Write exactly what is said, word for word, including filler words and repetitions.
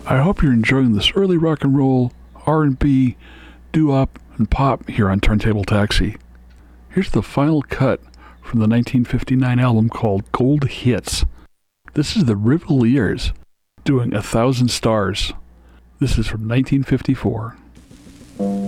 I hope you're enjoying this early rock and roll, R and B, doo-wop, and pop here on Turntable Taxi. Here's the final cut from the nineteen fifty-nine album called Gold Hits. This is the Rivaliers doing A Thousand Stars. This is from nineteen fifty-four.